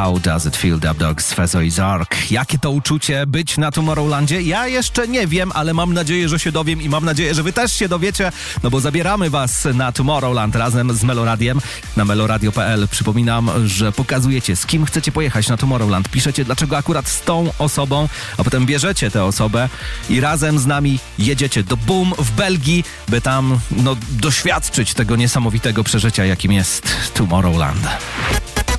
How Does It Feel, Dub Dogs, Fezo i Zark. Jakie to uczucie być na Tomorrowlandzie? Ja jeszcze nie wiem, ale mam nadzieję, że się dowiem i mam nadzieję, że wy też się dowiecie, no bo zabieramy was na Tomorrowland razem z Meloradiem na meloradio.pl. Przypominam, że pokazujecie, z kim chcecie pojechać na Tomorrowland. Piszecie, dlaczego akurat z tą osobą, a potem bierzecie tę osobę i razem z nami jedziecie do Boom w Belgii, by tam doświadczyć tego niesamowitego przeżycia, jakim jest Tomorrowland.